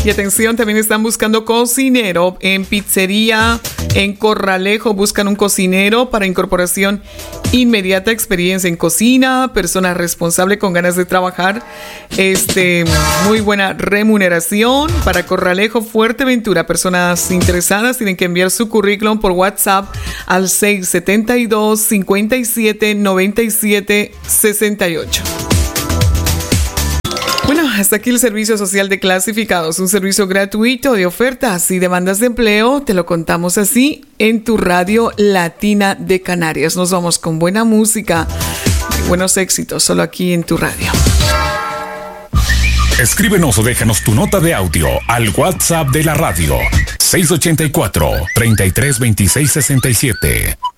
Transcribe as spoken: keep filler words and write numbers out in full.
Y atención, también están buscando cocinero en pizzería, en Corralejo. Buscan un cocinero para incorporación inmediata, experiencia en cocina, persona responsable con ganas de trabajar. Este, muy buena remuneración para Corralejo, Fuerteventura. Personas interesadas tienen que enviar su currículum por WhatsApp al seis siete dos, cinco siete, nueve siete seis ocho. Bueno, hasta aquí el servicio social de clasificados, un servicio gratuito de ofertas y demandas de empleo. Te lo contamos así en tu radio latina de Canarias. Nos vamos con buena música y buenos éxitos solo aquí en tu radio. Escríbenos o déjanos tu nota de audio al WhatsApp de la radio seis ocho cuatro, treinta y tres, veintiséis, sesenta y siete.